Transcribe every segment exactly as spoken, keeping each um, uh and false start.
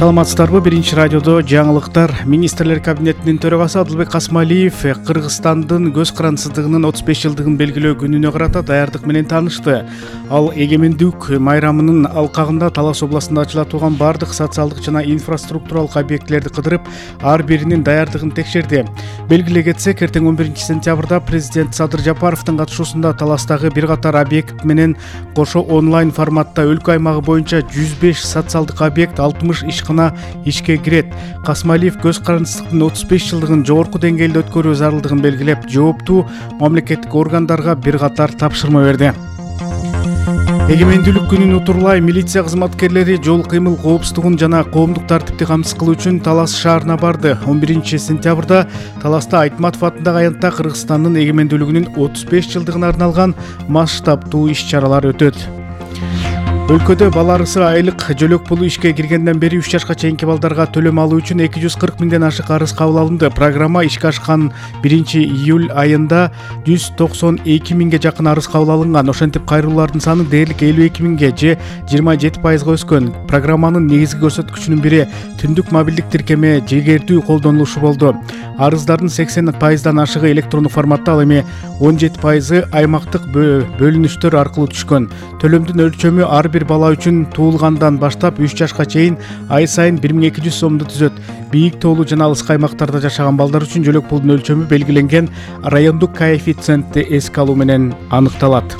Саламатсыздарбы? Биринчи радиодо жаңылыктар. Министрлер кабинетинин төрагасы Абдылбек Касмалиев Кыргызстандын көз карансыздыгынын отуз беш жылдыгын белгилөө күнүнө карата даярдык менен таанышты. Ал эгемендүүлүк майрамынын алкагында Талас областында ачыла турган бардык социалдык жана инфраструктуралык объектилерди кыдырып, ар биринин даярдыгын текшерди. Белгилей кетсек, эртең он биринчи сентябрда президент Садыр Жапаровдун катышуусунда Таластагы бир катар объект менен кошо онлайн форматта өлкө аймагы боюнча жүз беш социалдык объект, алтымыш ишкана ишке кирет. Касмалиев көз карансыздыктын отуз беш жылдыгын жогорку деңгээлде өткөрүү зарылдыгын белгилеп, жооптуу мамлекеттик органдарга бир катар тапшырма берди. Эгемендүүлүк күнүн утурлай милиция кызматкерлери жол кыймыл коопсуздугун жана коомдук тартипти камсыз кылуу үчүн Талас шаарына барды. он биринчи сентябрда Таласта Айтматов атындагы аянтта Кыргызстандын эгемендүүлүгүнүн отуз беш жылдыгына арналган масштабтуу иш-чаралар өтөт. Өлкөдө бала арысы айлык жөлөк пулу ишке киргенден бери үч жашка чейинки балдарга төлөм алуу үчүн эки жүз кырк миңден ашык арыз кабыл алынды. Программа ишке ашкан биринчи июль айында жүз токсон эки миңге жакын арыз кабыл алынган. Ошентип кайрылуулардын саны дээрлик элүү эки миңге же жыйырма жети пайызга өскөн. Программанын негизги көрсөткүчүнүн бири түндүк мобилдик тиркеме жегердүү колдонулушу болду. Арыздардын сексен пайыздан ашыгы электрондук форматта, ал эми он жети пайызы аймактык бөлүнүштөр аркылуу түшкөн. Төлөмдүн өлчөмү ар бир бала үчүн туулгандан баштап үч жашка чейин ай сайын бир миң эки жүз сомду түзөт. Бийик тоолуу жана алыскы аймактарда жашаган балдар үчүн жөлөк пулдун өлчөмү белгиленген райондук коэффициентти эске алуу менен аныкталат.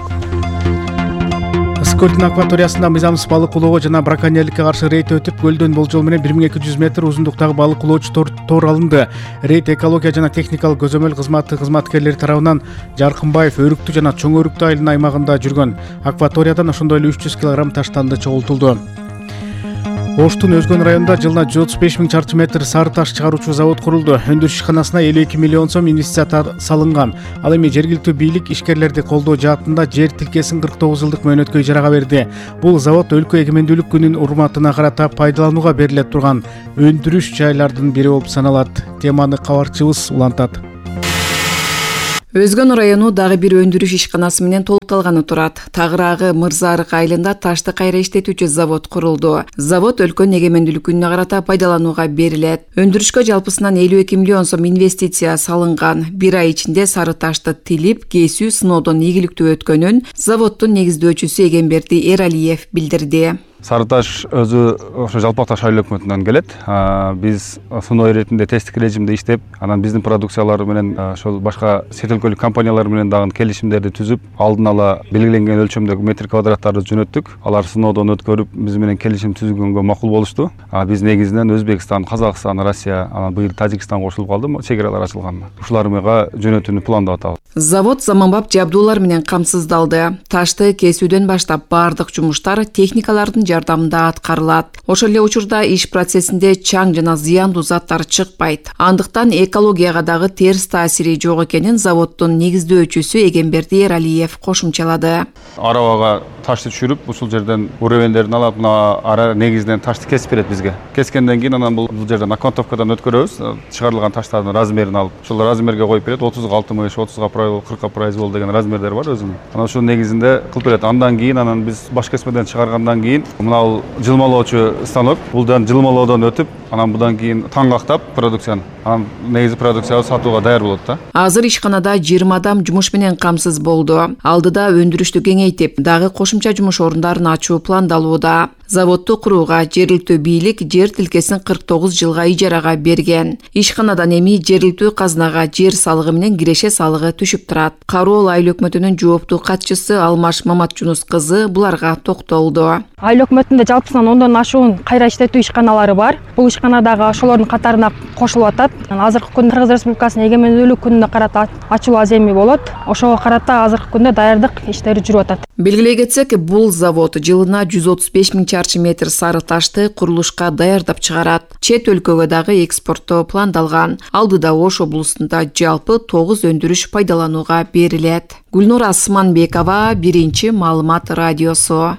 Көлдүн акваториясында мыйзамсыз балык улоого жана браконьерликке каршы рейд өтүп, көлдөн болжол менен бир миң эки жүз метр узундуктагы балык улоочу тор алынды. Рейд экология жана техникалык көзөмөл кызматы кызматкерлери тарабынан Жаркынбаев Өрүктү жана Чоң Өрүктү айылынын аймагында жүргөн. Акваториядан ошондой эле үч жүз килограмм таштанды чогултулду. Оштун Өзгөн районунда жылына жүз отуз беш миң чарчы метр сары таш чыгаруучу завод курулду. Өндүрүш ишканасына элүү эки миллион сом инвестиция салынган. Ал эми жергиликтүү бийлик ишкерлерди колдоо жаатында жер тилкесин кырк тогуз жылдык мөөнөткө ижарага берди. Бул завод өлкө эгемендүүлүк күнүнүн урматына карата пайдаланууга бериле турган өндүрүш жайлардын бири болуп саналат. Теманы кабарчыбыз улантат. Өзгөн району дагы бир өндүрүш ишканасы менен толукталганы турат. Тагыраагы Мырзаарык айылында ташты кайра иштетүүчү завод курулду. Завод өлкөнүн эгемендүүлүк күнүнө карата пайдаланууга берилет. Өндүрүшкө жалпысынан элүү эки миллион сом инвестиция салынган. Бир ай ичинде сары ташты тилип, кесүү сыноодон ийгиликтүү өткөнүн заводдун негиздөөчүсү Эгемберди Эралиев билдирди. Сары таш өзү ошо Жалпак Таш айыл өкмөтүнөн келет. Биз сыноо иретинде тесттик режимде иштеп, анан биздин продукциялар менен ошол башка чет өлкөлүк компаниялар менен дагы келишимдерди түзүп, алдын ала белгиленген өлчөмдөгү метр квадраттарды жөнөттүк. Алар сыноодон өткөрүп, биз менен келишим түзүлгөнгө макул болушту. Биз негизинен Өзбекстан, Казакстан, Россия, анан быйыл Тажикстан кошулуп калды, чек-аралар ачылган. Ушулар мага жөнөтүүнү пландап атабыз. Завод заманбап жабдуулар менен камсыздалды. Ташты кесүүдөн баштап бардык жумуштар техникалардын жардамында аткарылат. Ошол эле учурда иш процессинде чаң жана зыяндуу заттар чыкпайт. Андыктан экологияга дагы терс таасири жок экенин заводдун негиздөөчүсү Эгемберди Эралиев кошумчалады. Арабага ташты түшүрүп, ушул жерден уревендерин алып, ара негизинен ташты кесип берет бизге. Кескенден кийин анан бул жерден окантовкадан өткөрөбүз, чыгарылган таштардын размерин алып, ошол размерге коюп берет. отузга алтымыш, отузга кыркка произвол деген размерлер бар өзүнүн. Анан ушул негизинде кылып берет. Андан кийин анан биз баш кесмеден чыгаргандан кийин мынау жылмалоочу станок, булдан жылмалоодон өтүп, анан будан кийин таңгактап продукцияны, анан негизи продукцияны сатууга даяр болот да. Азыр ишканада жыйырма адам жумуш менен камсыз болду. Алдыда өндүрүштү кеңейтип, дагы кошумча жумуш орундарын ачуу пландалууда. Заводду курууга жергиликтүү бийлик жер тилкесин кырк тогуз жылга ижарага берген. Ишканадан эми жергиликтүү казынага жер салыгы менен киреше салыгы түшүп турат. Кароол айыл өкмөтүнүн жооптуу катчысы Алмаш Маматжунус кызы буларга токтолду. Айыл өкмөтүндө жалпысынан ондон ашуун кайра иштетүү ишканалары бар. Бул ишкана дагы ошолордун катарына кошулуп атат. Азыркы күндө Кыргыз Республикасынын эгемендүүлүк күнүнө карата ачуу аземи болот. Ошого карата азыркы күндө даярдык иштери жүрүп атат. Белгилей кетсек, бул завод жылына жүз отуз беш миң чарчы метр сары ташты курулушка даярдап чыгарат. Чет өлкөгө дагы экспорттоо пландалган. Алдыда Ош облусунда жалпы тогуз өндүрүш пайдаланууга берилет. Гүлнур Асманбекова, Биринчи маалымат радиосу.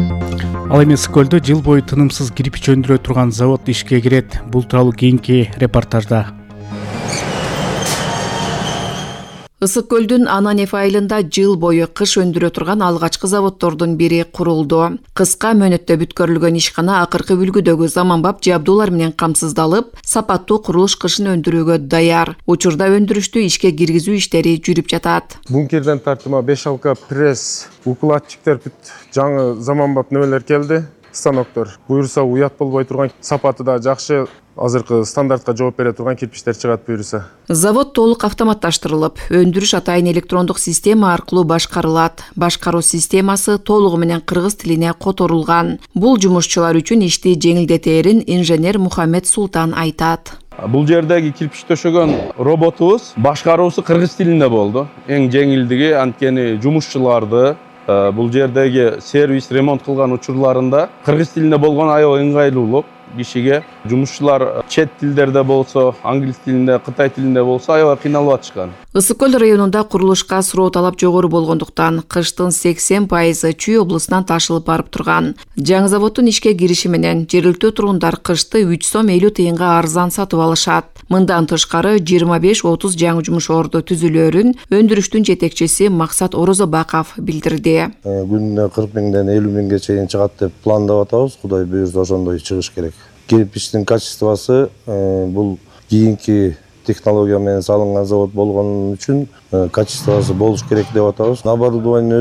Ал эми Көлдө жыл бою тынымсыз кирпич өндүрө турган завод ишке кирет. Бул тууралуу кийинки репортажда. Ысык көлдүн Ананев айылында жыл бою кыш өндүрө турган алгачкы заводдордун бири курулду. Кыска мөөнөттө бүткөрүлгөн ишкана акыркы үлгүдөгү заманбап жабдуулар менен камсыздалып, сапаттуу курулуш кышын өндүрүүгө даяр. Учурда өндүрүштү ишке киргизүү иштери жүрүп жатат. Бункерден тартыма беш алка пресс, укладчиктер бүт жаңы заманбап нөмөлөр келди. Станоктор буюрса уят болбой турган, сапаты да жакшы, азыркы стандартка жооп бере турган кирпичтер чыгат буюрса. Завод толук автоматташтырылып, өндүрүш атайын электрондук система аркылуу башкарылат. Башкаруу системасы толугу менен кыргыз тилине которулган. Бул жумушчулар үчүн ишти жеңилдетээрин инженер Мухаммед Султан айтат. Бул жердеги кирпич төшөгөн роботубуз башкаруусу кыргыз тилинде болду. Эң жеңилдиги анткени жумушчуларды бул жердеги сервис ремонт кылган учурларында кыргыз тилинде болгон аябай ыңгайлуулук кишиге. Жумушчулар чет тилдерде болсо, англис тилинде, кытай тилинде болсо аябай кыйналып атышкан. Ысык көл районунда курулушка суроо талап жогору болгондуктан кыштын сексен пайызы Чүй облусунан ташылып барып турган. Жаңы заводдун ишке кириши менен жергиликтүү тургундар кышты үч сом элүү тыйынга арзан сатып алышат. Мындан тышкары жыйырма беш отуз жаңы жумуш орду түзүлөөрүн өндүрүштүн жетекчиси Максат Орозобаков билдирди. Күнүнө кырк миңден элүү миңге чейин чыгат деп пландап атабыз. Кудай буйрса ошондой чыгыш керек. Кирпичтин качествосы бул кийинки технология менен салынган завод болгон үчүн качествосы болуш керек деп атабыз. Оборудованиянын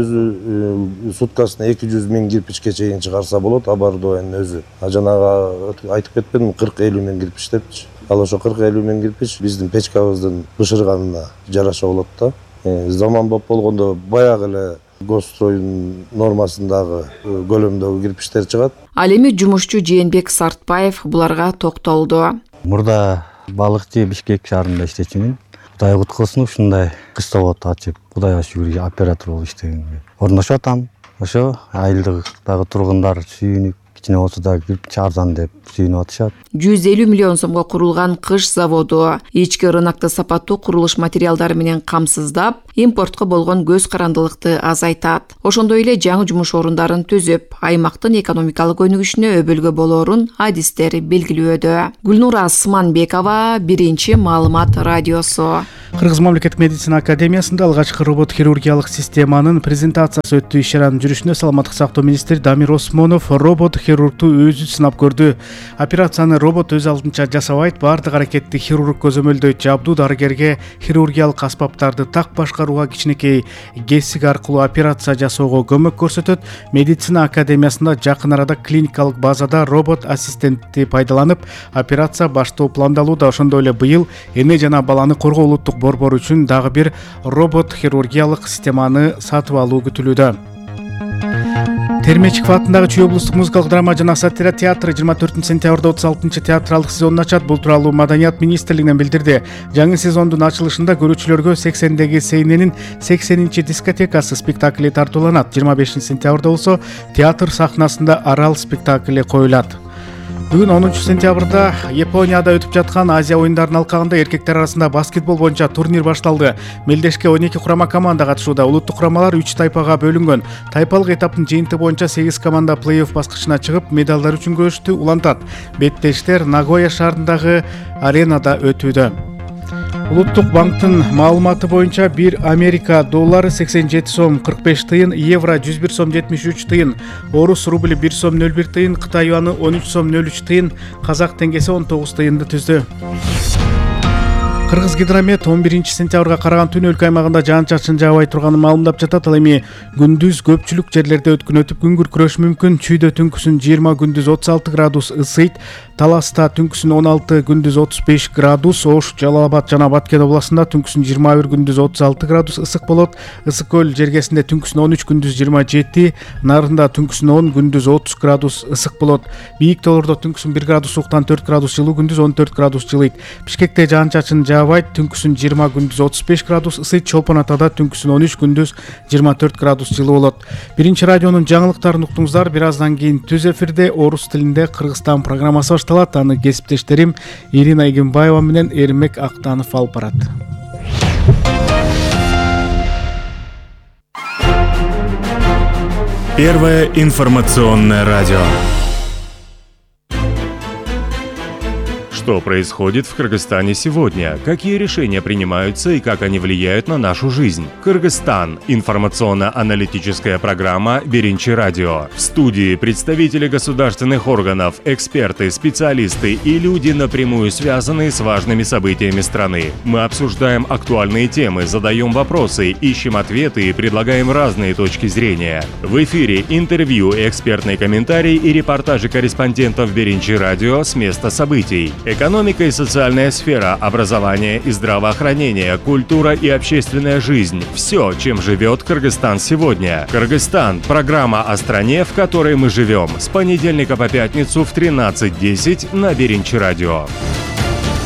өзү суткасына эки жүз миң кирпичке чейин чыгарса болот, оборудованиянын өзү. Жанагы айтып кетпедимби, кырк элүү миң кирпич депчи. Ал ошо кырк элүү миң кирпич биздин печкабыздын бышырганына жараша болот да. Заманбап болгондо баягы эле Госстройдун нормасындагы көлөмдөгү кирпичтер чыгат. Ал эми жумушчу Жээнбек Сартбаев буларга токтолду. Мурда балыкчы Бишкек шаарында иштечүмүн. Кудай куткарсын, ушундай кыш завод ачып, Кудайга шүгүр оператор болуп иштегенге. Орношуп атам. Ошо айылдыктагы тургундар сүйүнүп, кичине болсо да кирпич арзан деп сүйүнүп атышат. жүз элүү миллион сомго курулган кыш заводу ички рынокто сапаттуу курулуш материалдары менен камсыздап, импортко болгон көз карандылыкты азайтат. Ошондой эле жаңы жумуш орундарын түзүп, аймактын экономикалык өнүгүшүнө өбөлгө болоорун адистер белгилөөдө. Гүлнура Сманбекова, Биринчи маалымат радиосу. Кыргыз мамлекеттик медицина академиясында алгачкы робот хирургиялык системанын презентациясы өттү. Иш-чаранын жүрүшүнө саламаттык сактоо министри Дамир Осмонов робот хирургду өзү сынап көрдү. Операцияны робот өз алдынча жасабайт, баардык аракетти хирург көзөмөлдөйт. Жабдуу дарыгерге хирургиялык аспаптарды так башкарууга, кичинекей кесик аркылуу операция жасоого көмөк көрсөтөт. Медицина академиясында жакын арада клиникалык базада робот ассистентти пайдаланып, операция баштоо пландалууда. Ошондой эле быйыл эне жана баланы коргоо улуттук борбор үчүн дагы бир робот хирургиялык системаны сатып алуу күтүлүүдө. Термечиков атындагы Чүй облустук музыкалык драма жана сатира театры жыйырма төртүнчү сентябрда отуз алтынчы театралык сезонун ачат. Бул тууралуу Маданият министрлигинен билдирди. Жаңы сезондун ачылышында көрүүчүлөргө сексендеги Сейненин сексенинчи дискотекасы спектакли тартууланат. жыйырма бешинчи сентябрда болсо театр сахнасында Арал спектакли коюлат. Бүгүн онунчу сентябрда Японияда өтүп жаткан Азия оюндарынын алкагында эркектер арасында баскетбол боюнча турнир башталды. Мелдешке он эки курама команда катышууда. Улуттук курамалар үч тайпага бөлүнгөн. Тайпалык этаптын жыйынтыгы боюнча сегиз команда плей-офф баскычына чыгып, медалдар үчүн күрөштү улантат. Беттештер Нагоя шаарындагы аренада өтүүдө. Улуттук банктын маалыматы боюнча бир Америка доллары сексен жети сом кырк беш тыйын, евро жүз бир сом жетимиш үч тыйын, орус рубли бир сом нөл бир тыйын, Кытай юаны он үч сом нөл үч тыйын, казак теңгеси он тогуз тыйынды түздү. Кыргыз гидромет он биринчи сентябрга караган түн өлкө аймагында жаан-чачын жаабай турганын маалымдап жатат. Ал эми күндүз көпчүлүк жерлерде өткүн өтүп күн күркүрөшү мүмкүн. Чүйдө түнкүсүн жыйырма, күндүз отуз алты градус ысыйт. Таласта түнкүсүн он алты, күндүз отуз беш градус. Ош, Жалал Абад жана Баткен областында түнкүсүн жыйырма бир, күндүз отуз алты градус ысык болот. Ысык көл жергесинде түнкүсүн он үч, күндүз жыйырма жети, Нарында түнкүсүн он, күндүз отуз градус ысык болот. Бийик тоолордо түнкүсүн бир градус сууктан төрт градус жылуу, күндүз он төрт градус жылыйт. Бишкекте жаан-чачын жаабайт, түнкүсүн жыйырма, күндүз отуз беш градус ысыйт. Чолпон Атада түнкүсүн он үч, күндүз жыйырма төрт градус жылуу болот. Биринчи радионун жаңылыктарын уктуңуздар. Бир аздан кийин түз эфирде орус тилинде Кыргызстан программасы башталат. Аны кесиптештерим Ирина Эгембаева менен Эрмек Актанов алып барат. Первое информационное радио. Что происходит в Кыргызстане сегодня? Какие решения принимаются и как они влияют на нашу жизнь? Кыргызстан. Информационно-аналитическая программа «Биринчи радио». В студии представители государственных органов, эксперты, специалисты и люди, напрямую связанные с важными событиями страны. Мы обсуждаем актуальные темы, задаем вопросы, ищем ответы и предлагаем разные точки зрения. В эфире интервью, экспертные комментарии и репортажи корреспондентов «Биринчи радио» с места событий. Экономика и социальная сфера, образование и здравоохранение, культура и общественная жизнь – все, чем живет Кыргызстан сегодня. Кыргызстан – программа о стране, в которой мы живем. С понедельника по пятницу в тринадцать десять на Биринчи радио.